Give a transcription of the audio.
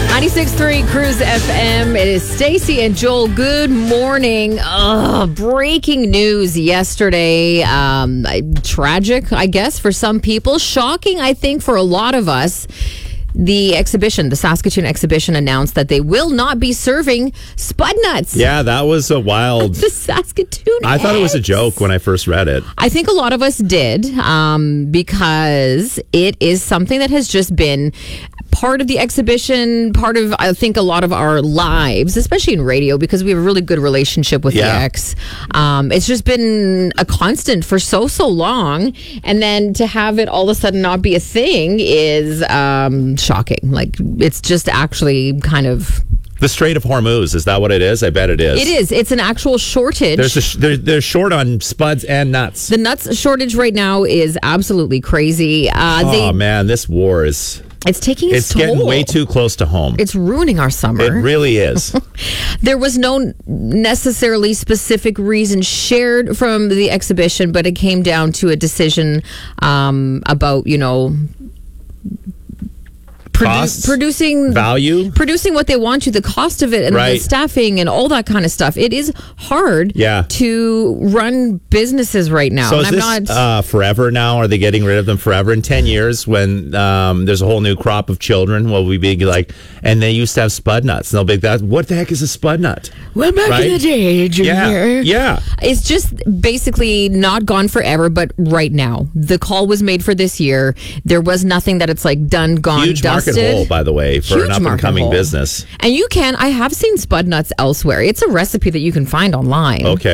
96.3 Cruise FM. It is Stacy and Joel. Good morning. Breaking news yesterday. Tragic, I guess, for some people. Shocking, I think, for a lot of us. The Saskatoon exhibition announced that they will not be serving spud nuts. Yeah, that was a wild... The Saskatoon I thought it was a joke when I first read it. I think a lot of us did, because it is something that has just been part of the exhibition, part of, I think, a lot of our lives, especially in radio, because we have a really good relationship with the X. It's just been a constant for so long. And then to have it all of a sudden not be a thing is shocking. Like, it's just actually kind of... The Strait of Hormuz, is that what it is? I bet it is. It is. It's an actual shortage. They're short on spuds and nuts. The nuts shortage right now is absolutely crazy. Man, this war is... It's taking its toll. It's getting way too close to home. It's ruining our summer. It really is. There was no necessarily specific reason shared from the exhibition, but it came down to a decision about, producing value, producing what they want to, the cost of it, and the staffing and all that kind of stuff. It is hard to run businesses right now. So is this forever now? Are they getting rid of them forever? In 10 years, when there's a whole new crop of children, will we be like, and they used to have spud nuts, and they'll be like, what the heck is a spud nut? Well, back in the day, Junior. Yeah. It's just basically not gone forever, but right now. The call was made for this year. There was nothing that it's like done, gone, huge dusted. Market hole, by the way, for Huge an up-and-coming business. And I have seen spud nuts elsewhere. It's a recipe that you can find online. Okay.